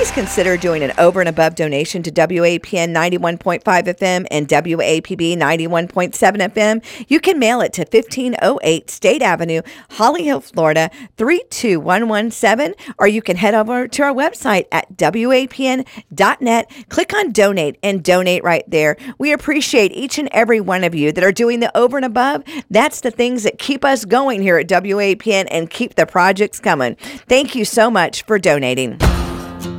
please consider doing an over and above donation to WAPN 91.5 FM and WAPB 91.7 FM. You can mail it to 1508 State Avenue, Holly Hill, Florida 32117, or you can head over to our website at WAPN.net. Click on donate and donate right there. We appreciate each and every one of you that are doing the over and above. That's the things that keep us going here at WAPN and keep the projects coming. Thank you so much for donating.